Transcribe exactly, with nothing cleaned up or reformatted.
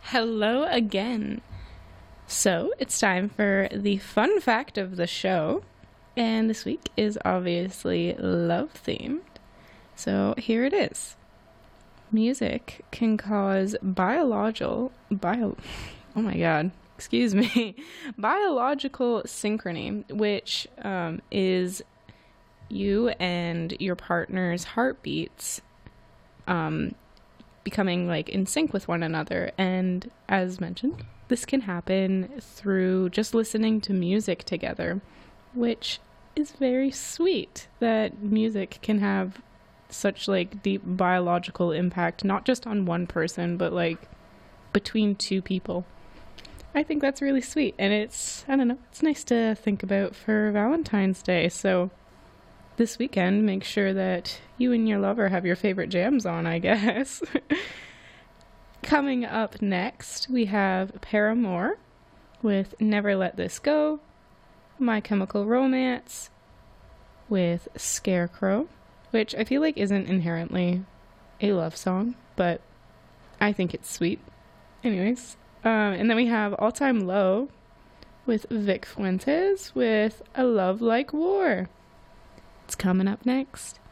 Hello again. So, it's time for the fun fact of the show. And this week is obviously love themed. So, here it is. Music can cause biological bio Oh my god. Excuse me. Biological synchrony, which um, is you and your partner's heartbeats um becoming like in sync with one another. And as mentioned, this can happen through just listening to music together, which is very sweet that music can have such like deep biological impact, not just on one person, but like between two people. I think that's really sweet, and it's, I don't know, it's nice to think about for Valentine's Day. So this weekend, make sure that you and your lover have your favorite jams on, I guess. Coming up next, we have Paramore with Never Let This Go, My Chemical Romance with Scarecrow, which I feel like isn't inherently a love song, but I think it's sweet. Anyways, um, and then we have All Time Low with Vic Fuentes with A Love Like War. It's coming up next.